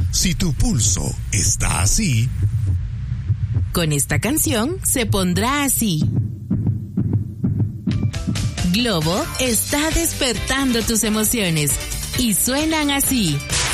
Si tu pulso está así, con esta canción se pondrá así. Globo está despertando tus emociones y suenan así.